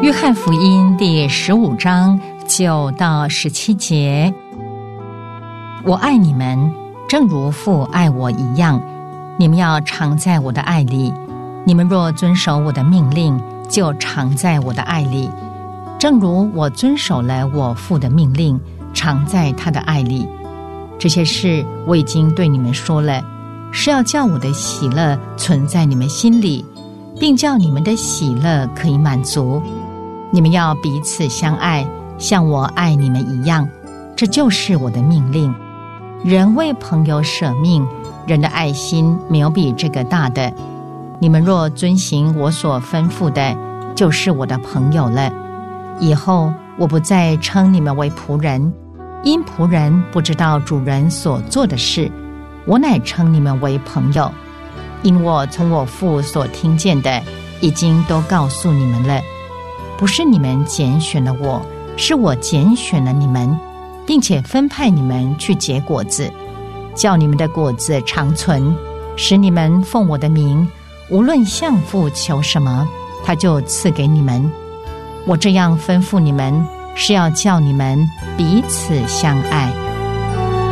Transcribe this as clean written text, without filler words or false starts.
约翰福音第15章9到17节，我爱你们，正如父爱我一样，你们要常在我的爱里。你们若遵守我的命令，就常在我的爱里，正如我遵守了我父的命令，常在他的爱里。这些事我已经对你们说了，是要叫我的喜乐存在你们心里，并叫你们的喜乐可以满足。你们要彼此相爱，像我爱你们一样，这就是我的命令。人为朋友舍命，人的爱心没有比这个大的。你们若遵行我所吩咐的，就是我的朋友了。以后我不再称你们为仆人，因仆人不知道主人所做的事，我乃称你们为朋友，因我从我父所听见的，已经都告诉你们了。不是你们拣选了我，是我拣选了你们，并且分派你们去结果子，叫你们的果子长存，使你们奉我的名，无论向父求什么，他就赐给你们。我这样吩咐你们，是要叫你们彼此相爱。